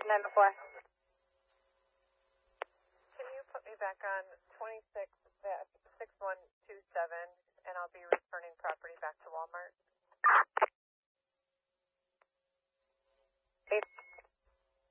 904. Can you put me back on 26-6127, and I'll be returning property back to Walmart?